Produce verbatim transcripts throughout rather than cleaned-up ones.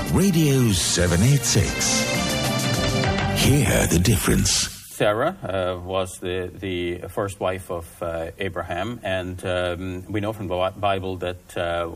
Radio seven eighty-six. Hear the difference. Sarah uh, was the, the first wife of uh, Abraham, and um, we know from the Bible that uh,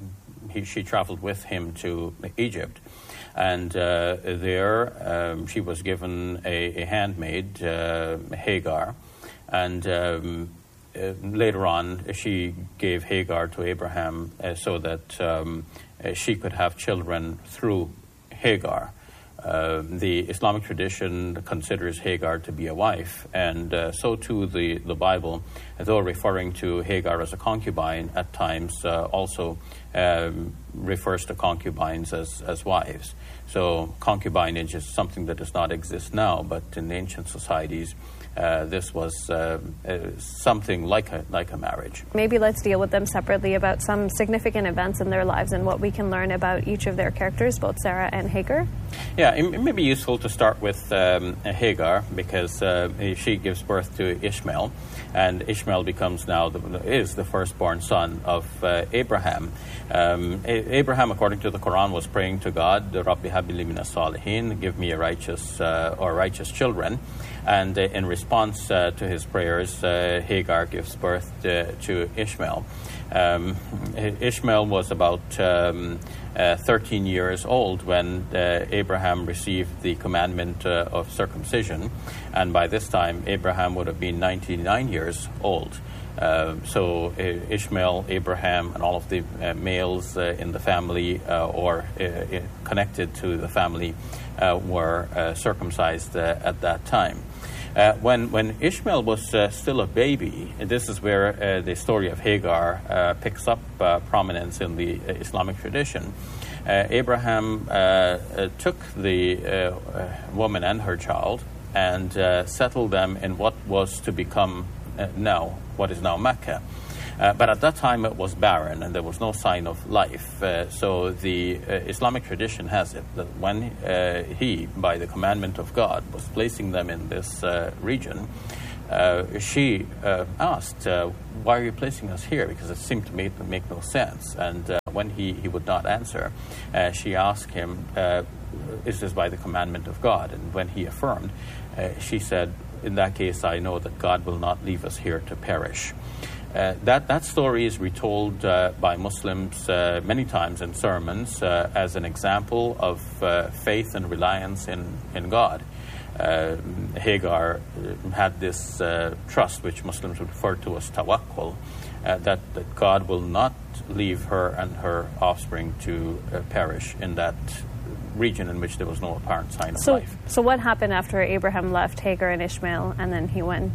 he, she traveled with him to Egypt. And uh, there um, she was given a, a handmaid, uh, Hagar, and um, uh, later on she gave Hagar to Abraham uh, so that um, uh, she could have children through Hagar. Uh, the Islamic tradition considers Hagar to be a wife, and uh, so too the, the Bible, though referring to Hagar as a concubine, at times uh, also um, refers to concubines as, as wives. So concubinage is something that does not exist now, but in ancient societies, Uh, this was uh, uh, something like a like a marriage. Maybe let's deal with them separately about some significant events in their lives and what we can learn about each of their characters, both Sarah and Hagar. Yeah, it, it may be useful to start with um, Hagar, because uh, she gives birth to Ishmael, and Ishmael becomes now the, is the firstborn son of uh, Abraham. Um, A- Abraham, according to the Quran, was praying to God, "Rabbi habli min as-salihin," give me a righteous uh, or righteous children. And uh, in response uh, to his prayers, uh, Hagar gives birth to, to Ishmael. Um, Ishmael was about um, uh, thirteen years old when uh, Abraham received the commandment uh, of circumcision, and by this time Abraham would have been ninety-nine years old. Uh, so uh, Ishmael, Abraham, and all of the uh, males uh, in the family uh, or uh, connected to the family uh, were uh, circumcised uh, at that time. Uh, when, when Ishmael was uh, still a baby, and this is where uh, the story of Hagar uh, picks up uh, prominence in the uh, Islamic tradition. Uh, Abraham uh, uh, took the uh, uh, woman and her child and uh, settled them in what was to become uh, now, what is now Mecca. Uh, but at that time it was barren and there was no sign of life. Uh, so the uh, Islamic tradition has it that when uh, he, by the commandment of God, was placing them in this uh, region, uh, she uh, asked, uh, why are you placing us here? Because it seemed to make, make no sense. And uh, when he, he would not answer, uh, she asked him, uh, is this by the commandment of God? And when he affirmed, uh, she said, in that case, I know that God will not leave us here to perish. Uh, that, that story is retold uh, by Muslims uh, many times in sermons uh, as an example of uh, faith and reliance in, in God. Uh, Hagar had this uh, trust, which Muslims would refer to as tawakkul, uh, that, that God will not leave her and her offspring to uh, perish in that region in which there was no apparent sign of so, life. So what happened after Abraham left Hagar and Ishmael and then he went?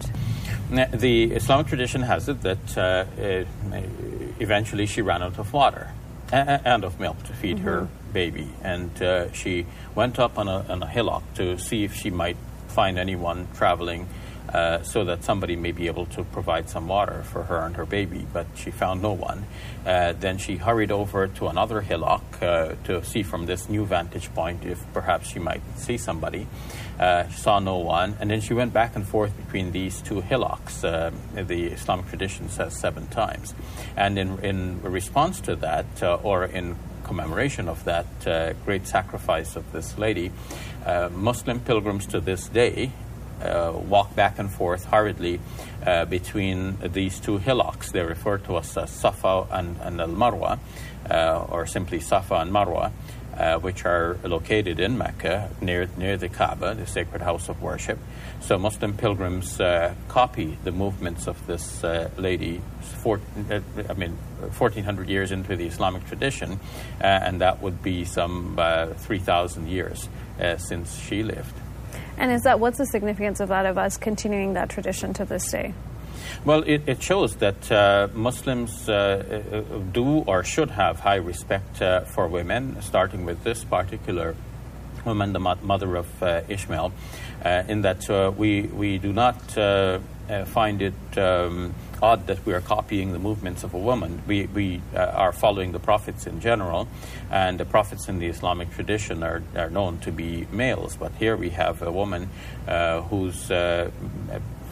The Islamic tradition has it that uh, eventually she ran out of water and of milk to feed mm-hmm. her baby. And uh, she went up on a, on a hillock to see if she might find anyone traveling uh, so that somebody may be able to provide some water for her and her baby. But she found no one. Uh, then she hurried over to another hillock uh, to see from this new vantage point if perhaps she might see somebody. Uh, she saw no one, and then she went back and forth between these two hillocks. Uh, the Islamic tradition says seven times. And in, in response to that, uh, or in commemoration of that uh, great sacrifice of this lady, uh, Muslim pilgrims to this day uh, walk back and forth hurriedly uh, between these two hillocks. They refer to us as Safa and, and Al-Marwa, uh, or simply Safa and Marwa. Uh, which are located in Mecca, near near the Kaaba, the sacred house of worship. So Muslim pilgrims uh, copy the movements of this uh, lady, for, uh, I mean, fourteen hundred years into the Islamic tradition, uh, and that would be some uh, three thousand years uh, since she lived. And is that, what's the significance of that, of us continuing that tradition to this day? Well, it, it shows that uh, Muslims uh, do or should have high respect uh, for women, starting with this particular woman, the mother of uh, Ishmael, uh, in that uh, we, we do not uh, uh, find it um, odd that we are copying the movements of a woman. We, we uh, are following the prophets in general, and the prophets in the Islamic tradition are, are known to be males. But here we have a woman uh, who's uh,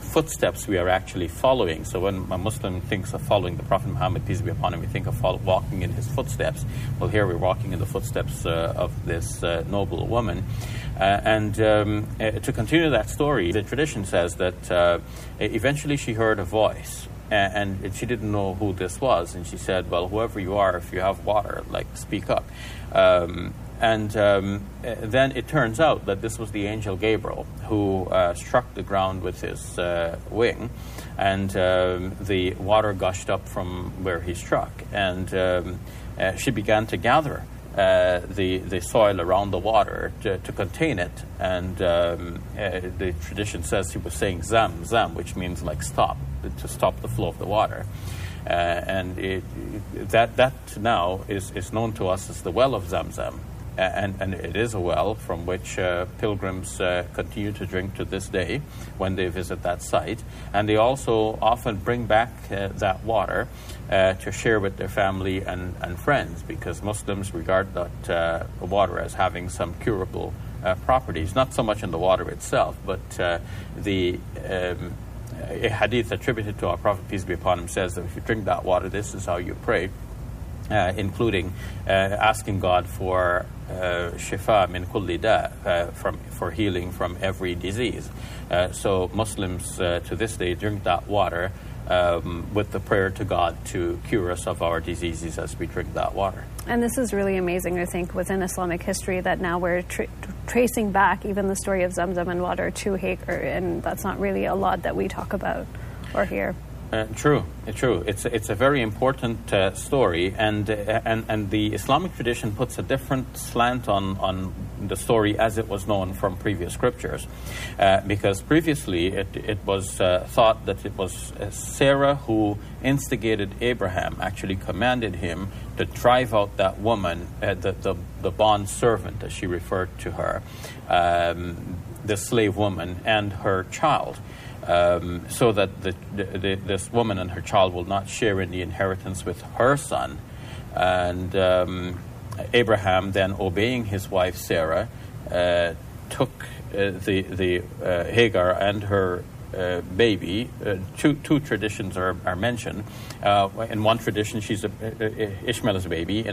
footsteps we are actually following. So when a Muslim thinks of following the Prophet Muhammad, peace be upon him, we think of follow, walking in his footsteps. Well, here we're walking in the footsteps uh, of this uh, noble woman. Uh, and um, uh, to continue that story, the tradition says that uh, eventually she heard a voice, and, and she didn't know who this was. And she said, well, whoever you are, if you have water, like, speak up. Um, and um, then it turns out that this was the angel Gabriel, who uh, struck the ground with his uh, wing, and um, the water gushed up from where he struck. And um, uh, she began to gather Uh, the the soil around the water to, to contain it, and um, uh, the tradition says he was saying zam zam, which means like stop, to stop the flow of the water, uh, and it, it, that that now is, is known to us as the well of Zamzam, uh, and and it is a well from which uh, pilgrims uh, continue to drink to this day when they visit that site, and they also often bring back uh, that water Uh, to share with their family and, and friends, because Muslims regard that uh, water as having some curable uh, properties, not so much in the water itself, but uh, the um, a hadith attributed to our Prophet, peace be upon him, says that if you drink that water, this is how you pray, uh, including uh, asking God for uh, shifa min kulli da, uh, from, for healing from every disease. Uh, so Muslims uh, to this day drink that water Um, with the prayer to God to cure us of our diseases as we drink that water. And this is really amazing, I think, within Islamic history, that now we're tra- tracing back even the story of Zamzam and water to Hagar, and that's not really a lot that we talk about or hear. Uh, true, true. It's it's a very important uh, story, and uh, and and the Islamic tradition puts a different slant on on the story as it was known from previous scriptures, uh, because previously it it was uh, thought that it was uh, Sarah who instigated Abraham, actually commanded him to drive out that woman, uh, the, the the bond servant, as she referred to her, um, the slave woman, and her child. Um, so that the, the, this woman and her child will not share in the inheritance with her son. And um, Abraham, then obeying his wife Sarah, uh, took uh, the, the uh, Hagar and her uh, baby. Uh, two, two traditions are, are mentioned. Uh, in one tradition, she's a, uh, Ishmael's baby.